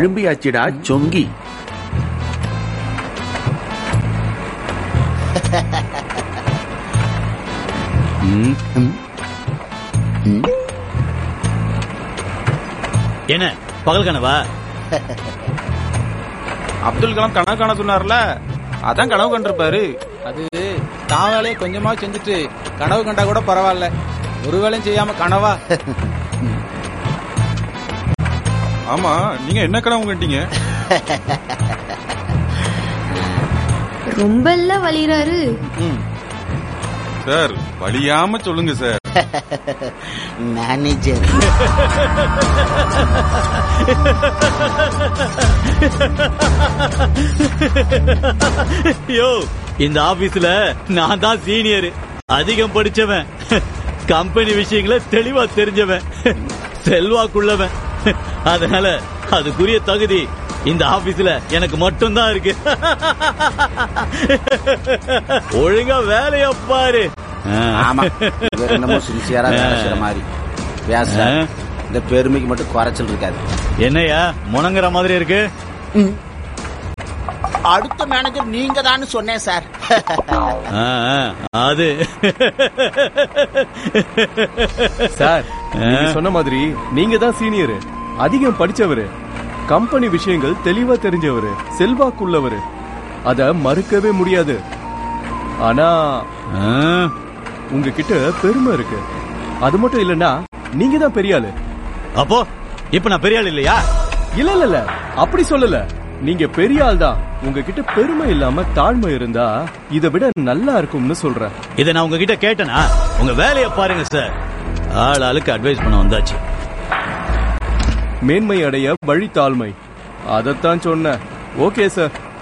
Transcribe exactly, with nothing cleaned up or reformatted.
எழும்பியாச்சிடா சொங்கி. என்ன பகல் கனவா? அப்துல் கலாம் கனவு காண சொன்னார்ல, அதான் கனவு கண்டிருப்பாரு. அது தான் வேலையை கொஞ்சமா செஞ்சுட்டு கனவு கண்டா கூட பரவாயில்ல, ஒரு வேலையும் செய்யாம கனவா? ஆமா, நீங்க என்ன கனவு கண்டீங்க? ரொம்ப எல்லாம் வலிறாரு சார். வலியாம சொல்லுங்க சார். மேனேஜர். யோ, இந்த ஆபீஸ்ல நான் தான் சீனியர், அதிகம் படிச்சவன், கம்பெனி விஷயங்களை தெளிவா தெரிஞ்சவன், செல்வாக்குள்ளவன். அதனால அதுக்குரிய தகுதி இந்த ஆபீஸ்ல எனக்கு மட்டும் தான் இருக்கு. ஒழுங்கா வேலைய பாரு. ஆமா, என்னமோ சின்சியரா வேலை செய்யற மாதிரி பேச. இந்த பெருமைக்கு மட்டும் குறைச்சல் இருக்காது. என்னையா முணங்குற மாதிரி இருக்கு? அடுத்த மேனேஜர் நீங்க தான் சொன்னேன் சார். அது சார், நீங்க சொன்ன மாதிரி நீங்க தான் சீனியர், அதிகம் படிச்சவரு, கம்பெனி விஷயங்கள் தெளிவா தெரிஞ்சவரு, செல்வாக்குள்ளவரு. அத மறுக்கவே முடியாது. ஆனா உங்ககிட்ட பெருமை இருக்கு. அது மட்டும் இல்லன்னா நீங்க தான் பெரிய ஆளு. அப்போ இப்ப நான் பெரிய ஆள் இல்லையா? இல்ல இல்ல இல்ல, அப்படி சொல்லல. நீங்க பெரிய ஆள் தான். உங்ககிட்ட பெருமை இல்லாம தாழ்மை இருந்தா இதை விட நல்லா இருக்கும்னு சொல்றேன். இதை நான் உங்ககிட்ட கேட்டேனா? உங்க வேலையை பாருங்க சார். ஆள் ஆளுக்கு அட்வைஸ் பண்ண வந்தாச்சு. மேன்மை அடைய வழி தாழ்மை, அதத்தான் சொன்ன. Okay sir.